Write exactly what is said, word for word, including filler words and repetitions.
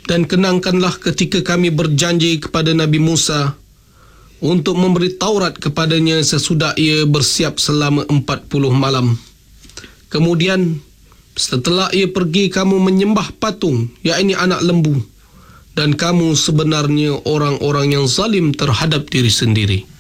Dan kenangkanlah ketika kami berjanji kepada Nabi Musa untuk memberi Taurat kepadanya sesudah ia bersiap selama empat puluh malam. Kemudian setelah ia pergi, kamu menyembah patung, yakni anak lembu, dan kamu sebenarnya orang-orang yang zalim terhadap diri sendiri.